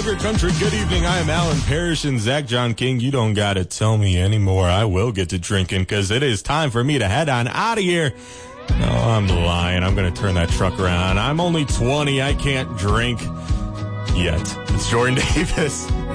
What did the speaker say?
Tiger Country. Good evening. I am Alan Parrish and Zach John King. You don't got to tell me anymore. I will get to drinking because it is time for me to head on out of here. No, I'm lying. I'm going to turn that truck around. I'm only 20. I can't drink yet. It's Jordan Davis.